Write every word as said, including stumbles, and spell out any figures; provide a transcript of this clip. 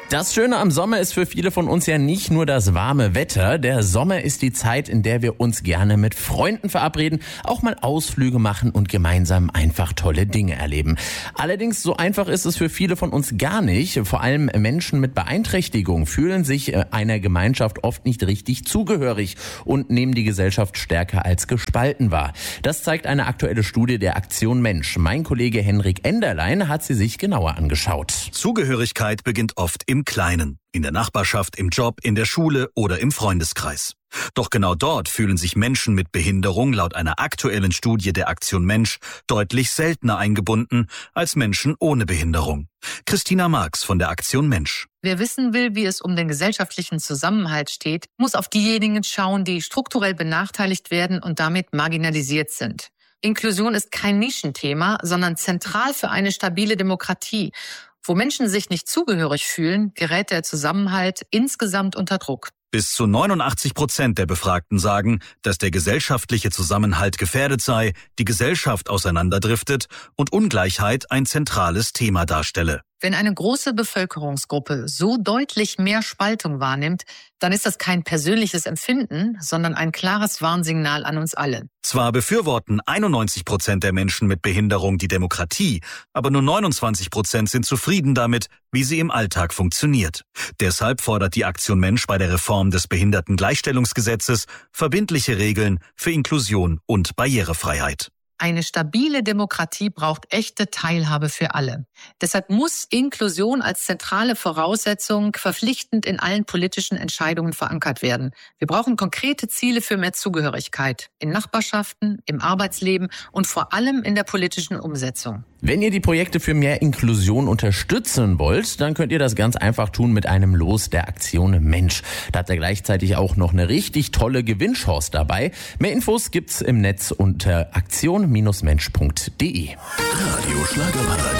Das Schöne am Sommer ist für viele von uns ja nicht nur das warme Wetter. Der Sommer ist die Zeit, in der wir uns gerne mit Freunden verabreden, auch mal Ausflüge machen und gemeinsam einfach tolle Dinge erleben. Allerdings, so einfach ist es für viele von uns gar nicht. Vor allem Menschen mit Beeinträchtigung fühlen sich einer Gemeinschaft oft nicht richtig zugehörig und nehmen die Gesellschaft stärker als gespalten wahr. Das zeigt eine aktuelle Studie der Aktion Mensch. Mein Kollege Henrik Enderlein hat sie sich genauer angeschaut. Zugehörigkeit beginnt oft im Kleinen, in der Nachbarschaft, im Job, in der Schule oder im Freundeskreis. Doch genau dort fühlen sich Menschen mit Behinderung laut einer aktuellen Studie der Aktion Mensch deutlich seltener eingebunden als Menschen ohne Behinderung. Christina Marx von der Aktion Mensch. Wer wissen will, wie es um den gesellschaftlichen Zusammenhalt steht, muss auf diejenigen schauen, die strukturell benachteiligt werden und damit marginalisiert sind. Inklusion ist kein Nischenthema, sondern zentral für eine stabile Demokratie. Wo Menschen sich nicht zugehörig fühlen, gerät der Zusammenhalt insgesamt unter Druck. Bis zu neunundachtzig Prozent der Befragten sagen, dass der gesellschaftliche Zusammenhalt gefährdet sei, die Gesellschaft auseinanderdriftet und Ungleichheit ein zentrales Thema darstelle. Wenn eine große Bevölkerungsgruppe so deutlich mehr Spaltung wahrnimmt, dann ist das kein persönliches Empfinden, sondern ein klares Warnsignal an uns alle. Zwar befürworten einundneunzig Prozent der Menschen mit Behinderung die Demokratie, aber nur neunundzwanzig Prozent sind zufrieden damit, wie sie im Alltag funktioniert. Deshalb fordert die Aktion Mensch bei der Reform des Behindertengleichstellungsgesetzes verbindliche Regeln für Inklusion und Barrierefreiheit. Eine stabile Demokratie braucht echte Teilhabe für alle. Deshalb muss Inklusion als zentrale Voraussetzung verpflichtend in allen politischen Entscheidungen verankert werden. Wir brauchen konkrete Ziele für mehr Zugehörigkeit in Nachbarschaften, im Arbeitsleben und vor allem in der politischen Umsetzung. Wenn ihr die Projekte für mehr Inklusion unterstützen wollt, dann könnt ihr das ganz einfach tun mit einem Los der Aktion Mensch. Da habt ihr gleichzeitig auch noch eine richtig tolle Gewinnchance dabei. Mehr Infos gibt's im Netz unter aktion Mensch punkt de. Radio Schlagerparadies.